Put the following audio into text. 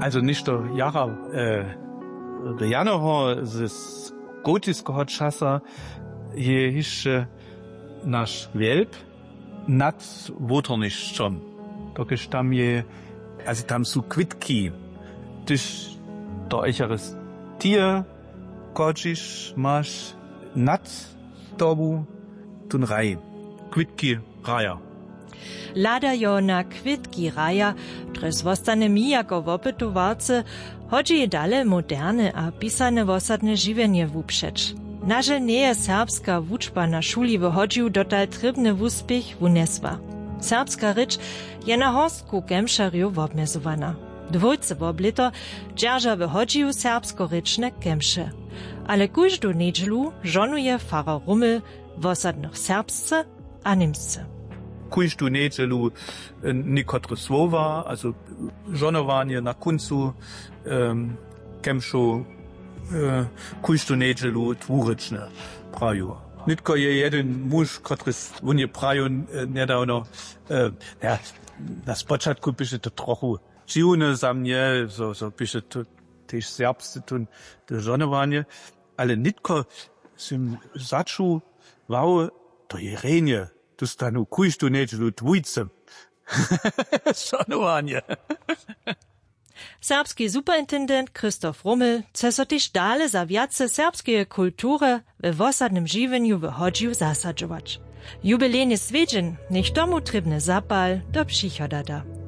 Also nicht der Jara Januar z gotického časa je jeszcze nasz wielb nad Woterniszczem. Dokiż tam je, also tam są kwitki, tyż do echeres Tier, koczysz, masz nad tobu tun raj, kwitki raja. Lada jo na kwitki raja, tres wostane mi jako wopytowarce, chodzi je dale moderne a pisane wosadne žiwenje wuprzeć. Naže nie je serbska wuczba na szuli wychodził dotal trybny wuspich wunesła. Serbska rycz je na horstku gemšarju wobmezowana. Dwójce woblito dzierża wychodził serbsko-ryczne gemsze. Ale kujżdu niedzielu żonuje Pfarrer Rummel wosadnych serbsce a niemsce. Kujżdu niedzielu niekotre słowa, also żonowanie na kuncu gemszu kujżdu niedzielu dwuryczne praju. Nitko je jeden muž, kotryś wunie praju niedawno, ja, na spoczatku byście to trochę dziwne za mnie, so byście to też serbscy tun, to żonowanie, ale nitko sim zaczął wał to jerenie, to stanu kujżdu niedzielu dwójce. Żonowanie. Serbski superintendent Christoph Rummel chce so też dale za wiace serbskie kultury we wosadnym žiwenju wychodził zasadzować. Jubilejny swiedzień niech tomu trybny zapal do przychoda da.